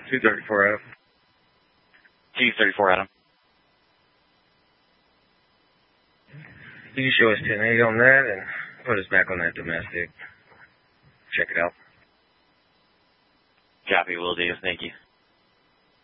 234 Adam. 234 Adam. You can show us 10-8 on that and put us back on that domestic. Check it out. Copy, will do. Thank you.